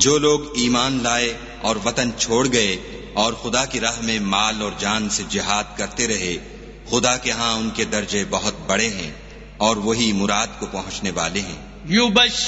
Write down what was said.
जो लोग ईमान लाए और वतन छोड़ गए और खुदा की राह में माल और जान से जिहाद करते रहे, खुदा के यहाँ उनके दर्जे बहुत बड़े हैं और वही मुराद को पहुँचने वाले हैं।